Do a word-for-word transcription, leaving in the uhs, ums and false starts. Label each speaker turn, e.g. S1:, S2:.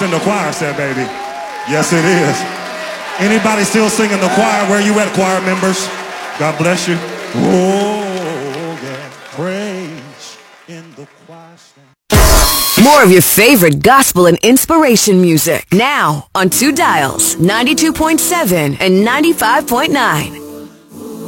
S1: in the choir said, baby. Yes, it is. Anybody still singing the choir? Where you at, choir members? God bless you. Oh, yeah. Praise in the choir stand.
S2: More of your favorite gospel and inspiration music now on Two Dials, ninety-two point seven and ninety-five point nine.